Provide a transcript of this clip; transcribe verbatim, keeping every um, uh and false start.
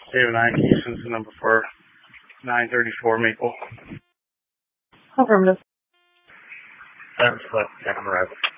David nine Houston's the number for nine thirty-four Maple. Affirmative. Seven foot, second arrival.